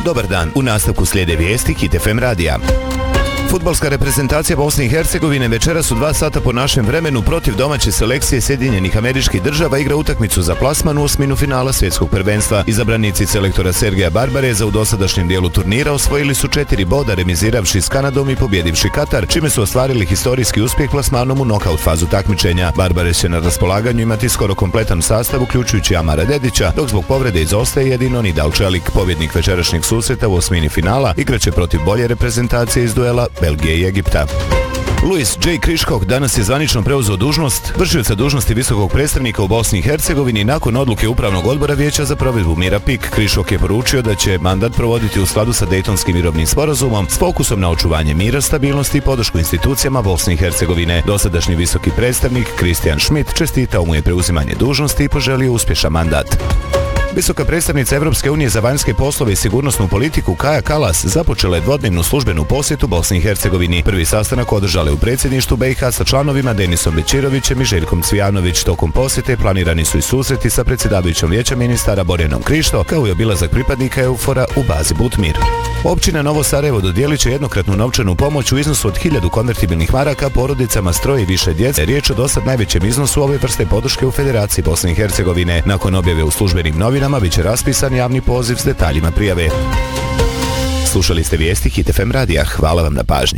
Dobar dan, u nastavku slijede vijesti Hit FM radija. Fudbalska reprezentacija Bosne i Hercegovine večeras u 2 sata po našem vremenu protiv domaće selekcije Sjedinjenih Američkih Država igra utakmicu za plasman u osminu finala svjetskog prvenstva. Izabranici selektora Sergeja Barbareza u dosadašnjem dijelu turnira osvojili su 4 boda remiziravši s Kanadom i pobjedivši Katar, čime su ostvarili historijski uspjeh plasmanom u nokaut fazu takmičenja. Barbarez će na raspolaganju imati skoro kompletan sastav uključujući Amara Dedića, dok zbog povrede izostaje jedino Nidal Čelik. Pobjednik večerašnjeg susreta u osmini finala igraće protiv bolje reprezentacije iz duela Belgije i Egipta. Louis J. Kriškog danas je zvanično preuzeo dužnost vršioca dužnosti visokog predstavnika u Bosni i Hercegovini nakon odluke Upravnog odbora Vijeća za provedbu mira PIK. Kriškog je poručio da će mandat provoditi u skladu sa Dejtonskim mirovnim sporazumom s fokusom na očuvanje mira, stabilnosti i podršku institucijama Bosne i Hercegovine. Dosadašnji visoki predstavnik Christian Schmidt čestitao mu je preuzimanje dužnosti i poželio uspješan mandat. Visoka predstavnica Evropske unije za vanjske poslove i sigurnosnu politiku Kaja Kallas započela je dvodnevnu službenu posjetu Bosni i Hercegovini. Prvi sastanak održala je u predsjedništvu BiH sa članovima Denisom Bećirovićem i Željkom Cvijanović. Tokom posjete planirani su i susreti sa predsjedavajućom Vijeća ministara Borjanom Krišto, kao i obilazak pripadnika EUFOR-a u bazi Butmir. Općina Novo Sarajevo dodijelit će jednokratnu novčanu pomoć u iznosu od 1000 konvertibilnih maraka porodicama s 3 i više djece. Riječ o dosad najvećem iznosu ove vrste podrške u Federaciji Bosne i Hercegovine. Nakon objave u službenim novinama biće raspisan javni poziv s detaljima prijave. Slušali ste vijesti Hit FM radija. Hvala vam na pažnji.